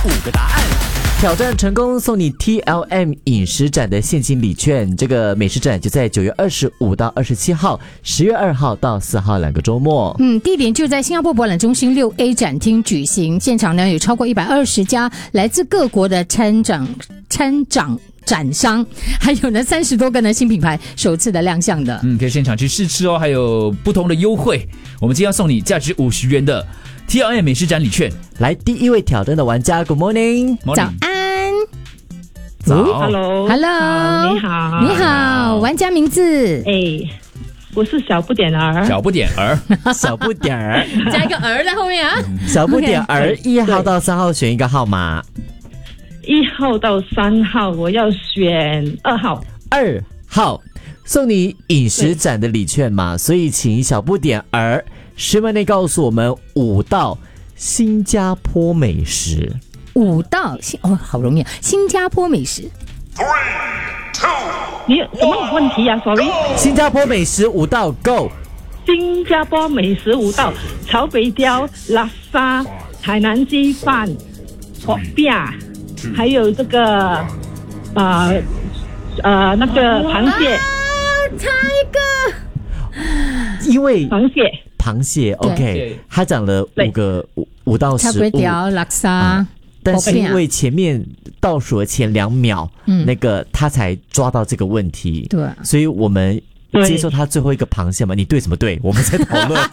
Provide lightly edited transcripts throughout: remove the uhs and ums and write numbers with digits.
5个答案。挑战成功，送你 TLM 饮食展的现金礼券。这个美食展就在9月25到27号，10月2号到4号2个周末。 地点就在新加坡博览中心6A 展厅举行。现场呢有超过120家来自各国的参展商，还有呢30多个呢新品牌首次的亮相的。 可以现场去试吃哦，还有不同的优惠。我们今天要送你价值50元的 TLM 美食展礼券。 来，第一位挑战的玩家 ，Good morning， 早安， 早 ，Hello， 你好，玩家名字， 我是小不点儿， 小不点儿， 加一个儿在后面啊， 小不点儿，1号到3号选一个号码 ，1号到3号，我要选2号 ，2号，送你饮食展的礼券嘛，所以请小不点儿10秒内告诉我们5道新加坡美食。 5道好容易啊！新加坡美食。 3、2， 你什么问题啊 ？Sorry， 新加坡美食5道 ，Go！ 新加坡美食5道：炒粿条、拉沙、海南鸡饭、火饼，还有这个那个螃蟹。 猜一个， 因为螃蟹 ，OK， 他讲了5道食物， 炒粿条、拉沙。 但是因为前面倒数的前2秒，那个他才抓到这个问题， 对， 所以我们接受他最后一个螃蟹嘛。你对什么对？我们在讨论，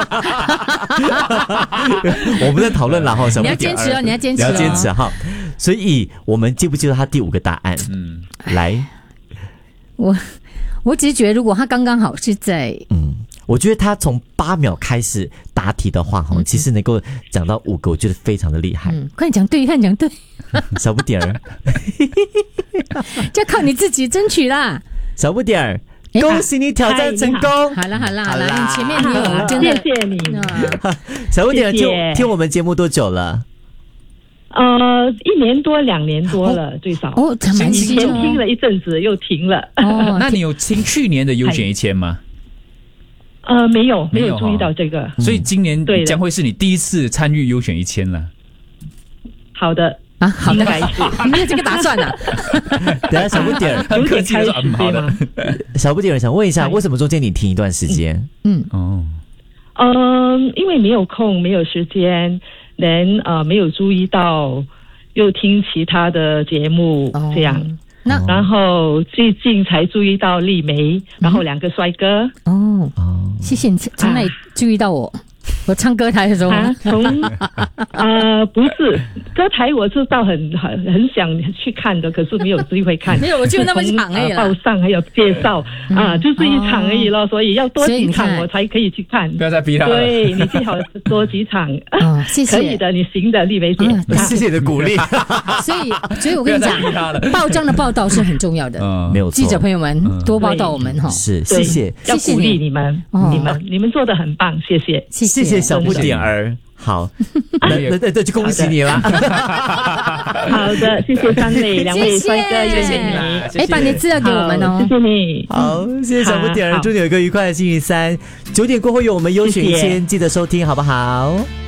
我们在讨论啦哈。 你要坚持哦，你要坚持哈。所以我们接不接受他第5个答案？来， 我只是觉得，如果他刚刚好是在我觉得他从8秒开始答题的话，其实能够讲到5个，我觉得非常的厉害。 快讲对， 小不点儿， 就靠你自己争取啦， 小不点儿。恭喜你挑战成功！ 好了，你前面你有真的， 谢谢你。 小不点儿听我们节目多久了 ？1年多2年多了，最少。 以前听了一阵子又停了。 那你有听去年的优选1000吗？ 没有注意到这个， 所以今年将会是你第一次参与优选1000了。 好的， 好的，没有这个打算了。 等下小不点儿很客气的说好的。 小不点儿想问一下，为什么中间你停一段时间？ 因为没有空，没有时间，没有注意到，又听其他的节目这样。然后最近才注意到丽梅，然后2个帅哥。 谢谢你从哪里注意到我唱歌台的时候不是歌台，我知道很想去看的，可是没有机会看。 没有，我就那么一场而已啦。 报上还有介绍就是一场而已咯，所以要多几场我才可以去看。 不要再逼他了。 对，你最好多几场。 谢谢。 可以的，你行的，丽梅姐。 谢谢你的鼓励。 所以我跟你讲，报章的报道是很重要的。 没有错。 记者朋友们多报道我们哈。 是，谢谢， 要鼓励你们，你们做得很棒，谢谢。 谢谢小不点儿，好，那就恭喜你了。 好的，谢谢3位2位帅哥，谢谢你。 把你的资料给我们哦， 谢谢你。 好，谢谢小不点儿，祝你有一个愉快的星期三。9点过后有我们优选1000，记得收听好不好？